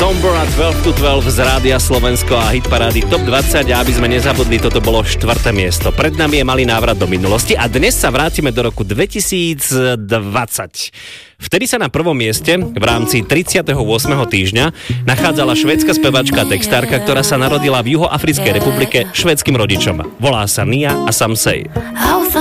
Sombra 12 to 12 z Rádia Slovensko a hitparády Top 20 a aby sme nezabudli, toto bolo 4. miesto. Pred nami je malý návrat do minulosti a dnes sa vrátime do roku 2020. Vtedy sa na prvom mieste v rámci 38. týždňa nachádzala švédska spevačka a textárka, ktorá sa narodila v Juhoafrickej republike švédskym rodičom. Volá sa Nia a Samsei.